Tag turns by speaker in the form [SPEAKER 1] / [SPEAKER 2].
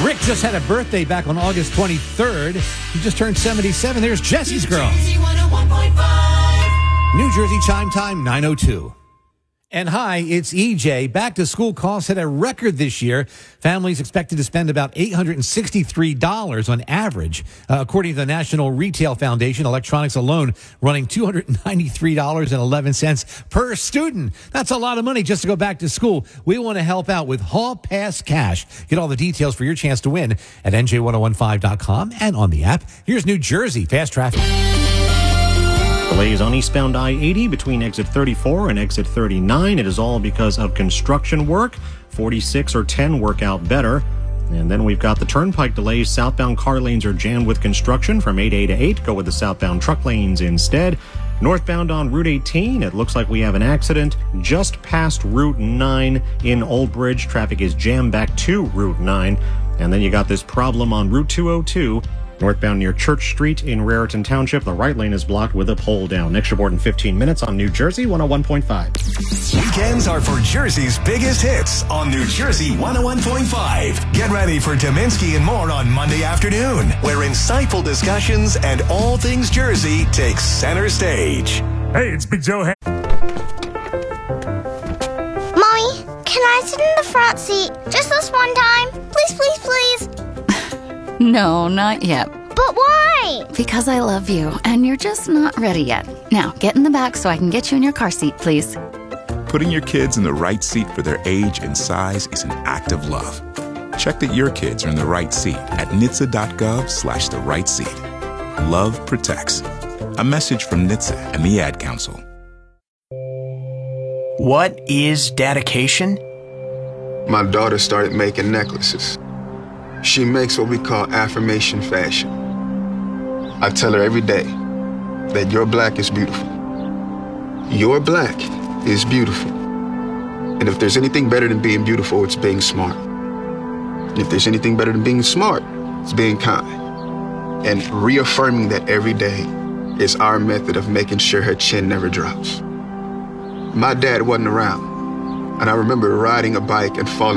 [SPEAKER 1] Rick just had a birthday back on August 23rd. He just turned 77. There's Jesse's Girl. New Jersey chime time, 9:02. And hi, it's EJ. Back to school costs hit a record this year. Families expected to spend about $863 on average. According to the National Retail Foundation, electronics alone running $293.11 per student. That's a lot of money just to go back to school. We want to help out with Hall Pass Cash. Get all the details for your chance to win at NJ1015.com and on the app. Here's New Jersey Fast Traffic.
[SPEAKER 2] Delays on eastbound I-80 between exit 34 and exit 39. It is all because of construction work. 46 or 10 work out better. And then we've got the turnpike delays. Southbound car lanes are jammed with construction from 8A to 8. Go with the southbound truck lanes instead. Northbound on Route 18, it looks like we have an accident just past Route 9 in Old Bridge. Traffic is jammed back to Route 9. And then you got this problem on Route 202. Northbound near Church Street in Raritan Township, the right lane is blocked with a pole down. Next report in 15 minutes on New Jersey 101.5.
[SPEAKER 3] Weekends are for Jersey's biggest hits on New Jersey 101.5. Get ready for Dominski and more on Monday afternoon, where insightful discussions and all things Jersey take center stage.
[SPEAKER 4] Hey, it's Big Joe.
[SPEAKER 5] Mommy, can I sit in the front seat just this one time? Please, please, please.
[SPEAKER 6] No, not yet.
[SPEAKER 5] But why?
[SPEAKER 6] Because I love you, and you're just not ready yet. Now, get in the back so I can get you in your car seat, please.
[SPEAKER 7] Putting your kids in the right seat for their age and size is an act of love. Check that your kids are in the right seat at NHTSA.gov/the right seat. Love protects. A message from NHTSA and the Ad Council.
[SPEAKER 8] What is dedication?
[SPEAKER 9] My daughter started making necklaces. She makes what we call affirmation fashion. I tell her every day that your black is beautiful. Your black is beautiful. And if there's anything better than being beautiful, it's being smart. And if there's anything better than being smart, it's being kind. And reaffirming that every day is our method of making sure her chin never drops. My dad wasn't around, and I remember riding a bike and falling